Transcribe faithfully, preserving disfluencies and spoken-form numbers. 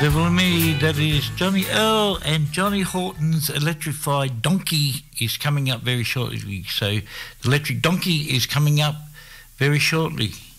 Devil in Me, that is Johnny Earl, and Johnny Horton's Electrified Donkey is coming up very shortly. So the Electric Donkey is coming up very shortly.